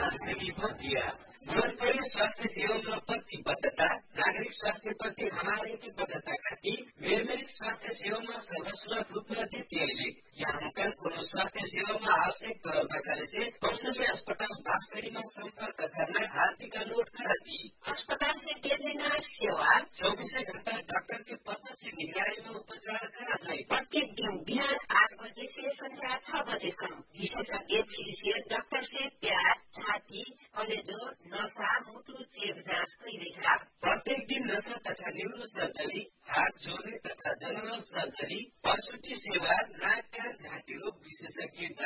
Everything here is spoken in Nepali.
समाजले भर दिया। गुणस्तरीय स्वास्थ्य सेवामा प्रतिबद्धता, नागरिक स्वास्थ्य प्रति हमारे की बद्धता की मेरमेरिक स्वास्थ्य सेवामा सर्वसुलभ रूपमा दिए। यहाँ का कोनो स्वास्थ्य सेवामा आवश्यक प्रबलता से कौशल्य अस्पताल बाँसबेडीमा संपर्क करना आर्थिक अनुरोध करा दी। अस्पताल से टेलीना सेवा 24 घंटा डॉक्टर के प्रत्यक्ष निगरानी में उपचार करा जाए। प्रत्येक दिन बिहान 8 बजे से संध्या 6 बजेसम्म विशेषज्ञ फिजिशियन डॉक्टर से प्यार, छाती, कलेजो, नसा, मुटु चेक जाँच कइरहेका। प्रत्येक दिन नसा तथा न्यूरो सर्जरी, हात जोड्ने तथा जनरल सर्जरी, प्रसूति सेवा, नाक कान घाँटी रोग विशेषज्ञ